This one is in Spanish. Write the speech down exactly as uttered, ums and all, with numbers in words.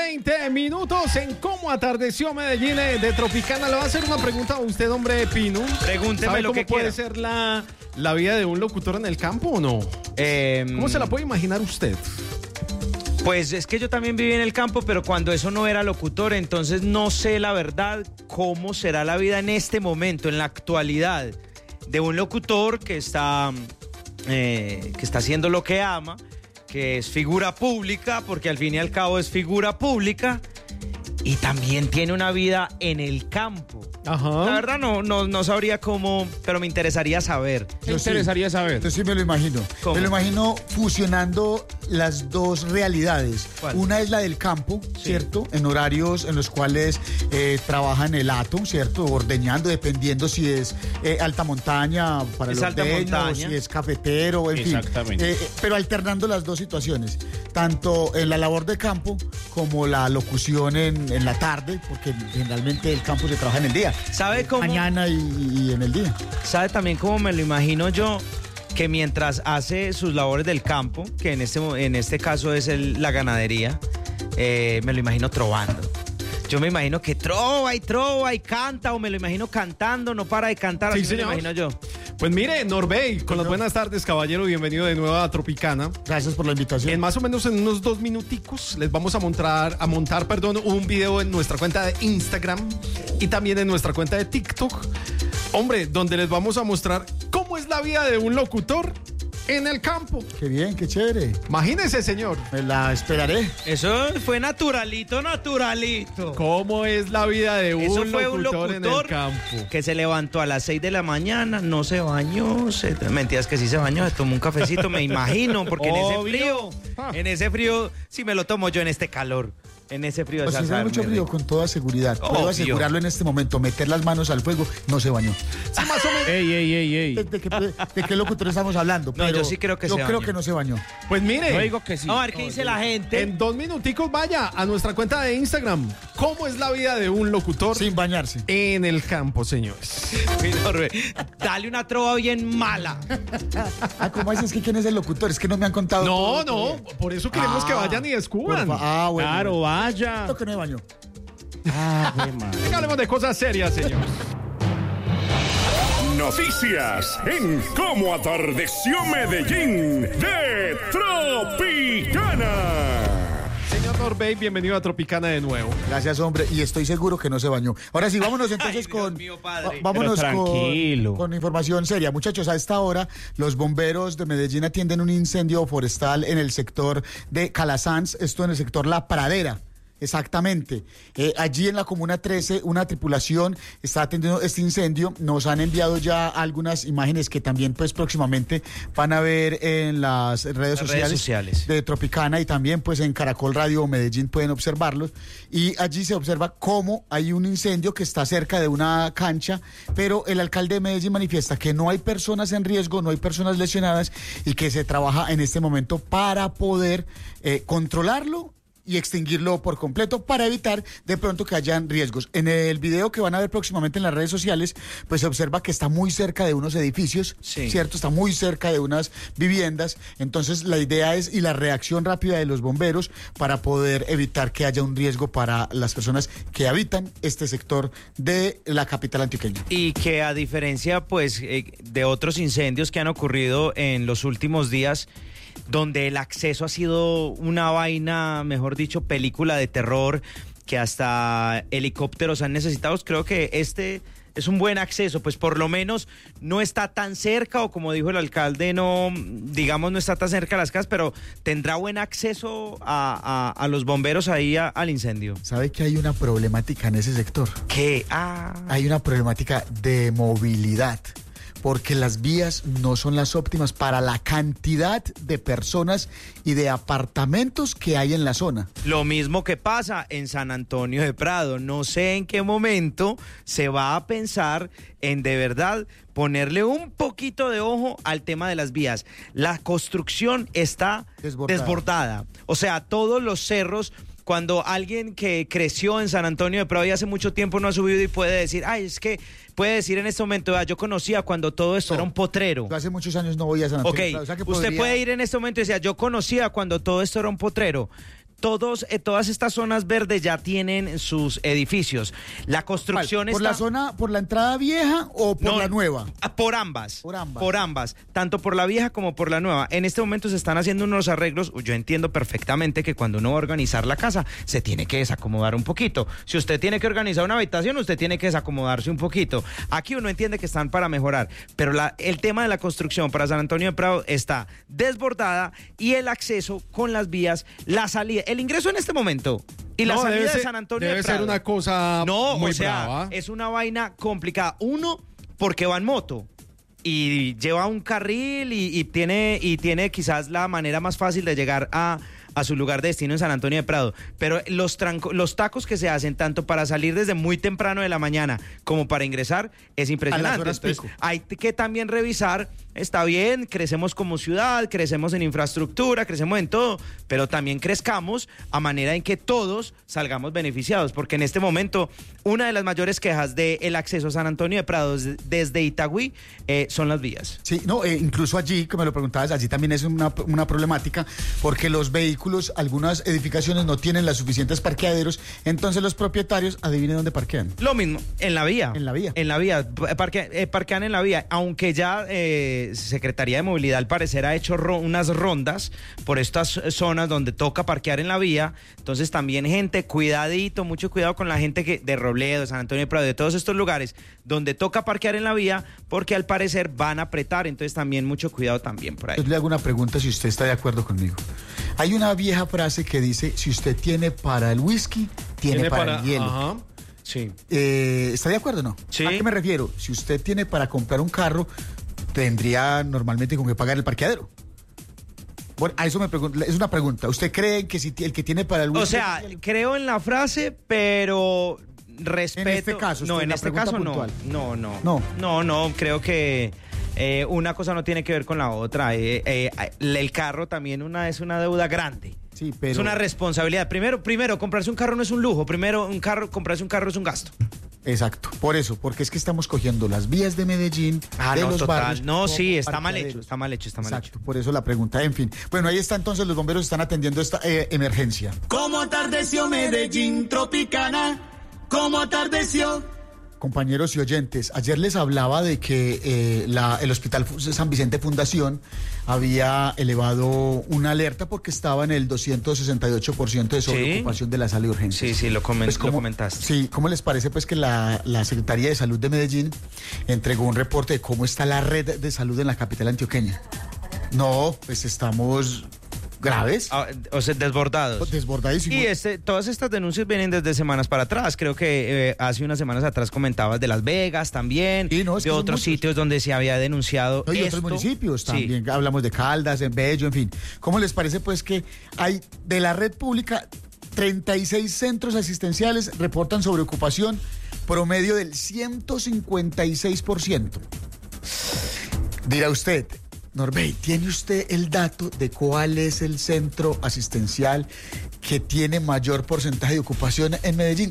veinte minutos en Cómo Atardeció Medellín de Tropicana. Le voy a hacer una pregunta a usted, hombre de Pino. Pregúnteme ¿Sabe lo cómo que puede quiera. ser la, la vida de un locutor en el campo o no? Eh, ¿Cómo se la puede imaginar usted? Pues es que yo también viví en el campo, pero cuando eso no era locutor, entonces no sé la verdad cómo será la vida en este momento, en la actualidad, de un locutor que está, eh, que está haciendo lo que ama, que es figura pública, porque al fin y al cabo es figura pública, y también tiene una vida en el campo. Ajá. La verdad no, no, no sabría cómo, pero me interesaría saber. Me interesaría saber. Yo sí me lo imagino. ¿Cómo? Me lo imagino fusionando las dos realidades. ¿Cuál? Una es la del campo, Sí. ¿cierto? En horarios en los cuales eh, trabaja en el hato, ¿cierto? Ordeñando, dependiendo si es eh, alta montaña para Es el alta ordeño, montaña. si es cafetero, en fin. Exactamente. Eh, eh, pero alternando las dos situaciones, tanto en la labor de campo como la locución en, en la tarde, porque generalmente el campo se trabaja en el día. ¿Sabe cómo? Mañana y, y en el día. ¿Sabe también cómo me lo imagino yo? Que mientras hace sus labores del campo, que en este, mo- en este caso es el- la ganadería, eh, me lo imagino trovando. Yo me imagino que trova y trova y canta, o me lo imagino cantando, no para de cantar, Sí, así me lo señor. imagino yo. Pues mire, Norbey, con las buenas tardes, caballero, bienvenido de nuevo a Tropicana. Gracias por la invitación. En más o menos en unos dos minuticos les vamos a montar, a montar, perdón, un video en nuestra cuenta de Instagram y también en nuestra cuenta de TikTok. Hombre, donde les vamos a mostrar cómo es la vida de un locutor en el campo. Qué bien, qué chévere. Imagínese, señor, Me la esperaré. Eso fue naturalito, naturalito. cómo es la vida de un, Eso locutor, fue un locutor en el campo. que se levantó a las seis de la mañana, no se bañó, se... mentiras que sí se bañó, se tomó un cafecito, me imagino, porque en ese Obvio. frío, en ese frío, si me lo tomo yo en este calor, en ese frío. Pues esa si hace mucho carne, frío, con toda seguridad. Obvio. Puedo asegurarlo en este momento, meter las manos al fuego, no se bañó. Sí, más o menos. Ey, ey, ey, ey. ¿De, de qué, de qué locutor estamos hablando? No, Pero yo sí creo que yo se creo bañó. que no se bañó. Pues mire, Yo digo que sí. Vamos a ver qué dice la gente. en dos minuticos vaya a nuestra cuenta de Instagram. ¿Cómo es la vida de un locutor Sin bañarse. en el campo, señores? Dale una trova bien mala. Ah, ¿cómo dices que quién es el locutor? Es que no me han contado. No, todo no, todavía. por eso queremos Ah, que vayan y descubran. por fa- Ah, bueno. Claro, vaya. Creo que no se bañó. Ah, güey, madre. Venga, hablemos de cosas serias, señor. Noticias en Cómo Atardeció Medellín de Tropicana. Señor Norbey, bienvenido a Tropicana de nuevo. Gracias, hombre. Y estoy seguro que no se bañó. Ahora sí, vámonos entonces Ay, Dios con. mío, padre. va- vámonos Pero con, tranquilo. con información seria. Muchachos, a esta hora, los bomberos de Medellín atienden un incendio forestal en el sector de Calasanz, esto en el sector La Pradera. Exactamente. Eh, allí en la Comuna trece, una tripulación está atendiendo este incendio. Nos han enviado ya algunas imágenes que también pues próximamente van a ver en las redes, Las sociales, redes sociales. de Tropicana y también pues en Caracol Radio Medellín pueden observarlos. Y allí se observa cómo hay un incendio que está cerca de una cancha, pero el alcalde de Medellín manifiesta que no hay personas en riesgo, no hay personas lesionadas y que se trabaja en este momento para poder eh, controlarlo y extinguirlo por completo para evitar de pronto que hayan riesgos. En el video que van a ver próximamente en las redes sociales, pues se observa que está muy cerca de unos edificios, Sí. ¿cierto? Está muy cerca de unas viviendas. Entonces la idea es y la reacción rápida de los bomberos para poder evitar que haya un riesgo para las personas que habitan este sector de la capital antioqueña. Y que a diferencia pues eh, de otros incendios que han ocurrido en los últimos días, donde el acceso ha sido una vaina, mejor dicho, película de terror, que hasta helicópteros han necesitado, creo que este es un buen acceso, pues por lo menos no está tan cerca, o como dijo el alcalde, no, digamos, no está tan cerca de las casas, pero tendrá buen acceso a, a, a los bomberos ahí a- al incendio. ¿Sabe que hay una problemática en ese sector? Que, ah, Hay una problemática de movilidad, porque las vías no son las óptimas para la cantidad de personas y de apartamentos que hay en la zona. lo mismo que pasa en San Antonio de Prado. No sé en qué momento se va a pensar en de verdad ponerle un poquito de ojo al tema de las vías. La construcción está Desbordada. desbordada. O sea, todos los cerros. Cuando alguien que creció en San Antonio de Prado y hace mucho tiempo no ha subido y puede decir, ay, es que puede decir en este momento, "Ah, yo conocía cuando todo esto No. era un potrero". Yo hace muchos años no voy a San Ok, Antonio. O sea que usted podría- puede ir en este momento y decir, yo conocía cuando todo esto era un potrero. todos, eh, todas estas zonas verdes ya tienen sus edificios. La construcción ¿Por está... la zona, por la entrada vieja o por No, la nueva? ah, Por ambas, Por ambas. por ambas, tanto por la vieja como por la nueva. En este momento se están haciendo unos arreglos. Yo entiendo perfectamente que cuando uno va a organizar la casa se tiene que desacomodar un poquito. Si usted tiene que organizar una habitación, usted tiene que desacomodarse un poquito. Aquí uno entiende que están para mejorar, pero la, el tema de la construcción para San Antonio de Prado está desbordada y el acceso con las vías, la salida, el ingreso en este momento y la No, salida debe de ser- San Antonio debe de Prado. ser una cosa no, muy o sea, brava. es una vaina complicada. Uno, porque va en moto y lleva un carril y, y tiene y tiene quizás la manera más fácil de llegar a, a su lugar de destino en San Antonio de Prado. Pero los, tranco, los tacos que se hacen tanto para salir desde muy temprano de la mañana como para ingresar es impresionante. horas Entonces, pico. hay que también revisar, está bien, crecemos como ciudad, crecemos en infraestructura, crecemos en todo, pero también crezcamos a manera en que todos salgamos beneficiados, porque en este momento una de las mayores quejas del acceso a San Antonio de Prado desde, desde Itagüí eh, son las vías. Sí, no, eh, incluso allí, que me lo preguntabas, allí también es una, una problemática porque los vehículos, algunas edificaciones no tienen las suficientes parqueaderos, entonces los propietarios, adivinen dónde parquean. Lo mismo, en la vía. En la vía. En la vía, parque, eh, parquean en la vía, aunque ya eh, Secretaría de Movilidad al parecer ha hecho ro- unas rondas por estas zonas donde toca parquear en la vía, entonces también gente, cuidadito, mucho cuidado con la gente que de Robledo, San Antonio de Prado, de todos estos lugares donde toca parquear en la vía, porque al parecer van a apretar, entonces también mucho cuidado también por ahí. Yo le hago una pregunta si usted está de acuerdo conmigo. Hay una vieja frase que dice, si usted tiene para el whisky, tiene, para, el hielo. Ajá. Sí. Eh, ¿Está de acuerdo o no? Sí. ¿A qué me refiero? Si usted tiene para comprar un carro, tendría normalmente con que pagar el parqueadero. Bueno, a eso me pregunto, es una pregunta. ¿Usted cree que si el que tiene para el whisky... O sea, creo en la frase, pero respeto. En este caso, no, usted, en la este pregunta caso no. puntual. No, no. No. No, no, creo que eh, una cosa no tiene que ver con la otra. Eh, eh, el carro también una, es una deuda grande. Sí, pero... Es una responsabilidad. Primero, primero, comprarse un carro no es un lujo. Primero, un carro, comprarse un carro es un gasto. Exacto, por eso, porque es que estamos cogiendo las vías de Medellín, Ah, de no, los total. barrios. No, como sí, está mal parqueaderos. hecho, está mal hecho, está mal Exacto, hecho. por eso la pregunta, en fin. Bueno, ahí está entonces, los bomberos están atendiendo esta eh, emergencia. ¿Cómo atardeció Medellín Tropicana? ¿Cómo atardeció? Compañeros y oyentes, ayer les hablaba de que eh, la, el Hospital San Vicente Fundación había elevado una alerta porque estaba en el doscientos sesenta y ocho por ciento de sobreocupación de la sala de urgencias. Sí, sí, lo, comen- Pues, lo ¿cómo- comentaste. Sí, ¿cómo les parece pues que la, la Secretaría de Salud de Medellín entregó un reporte de cómo está la red de salud en la capital antioqueña? No, pues estamos graves, Ah, o sea, desbordados. desbordadísimos. Y este, todas estas denuncias vienen desde semanas para atrás. Creo que eh, hace unas semanas atrás comentabas de Las Vegas también, Sí, no, es que de son otros muchos. sitios donde se había denunciado No, y esto. otros municipios Sí. también, hablamos de Caldas, en Bello, en fin. ¿Cómo les parece pues que hay de la red pública treinta y seis centros asistenciales reportan sobreocupación promedio del ciento cincuenta y seis por ciento? Dirá usted, Norbey, ¿tiene usted el dato de cuál es el centro asistencial que tiene mayor porcentaje de ocupación en Medellín?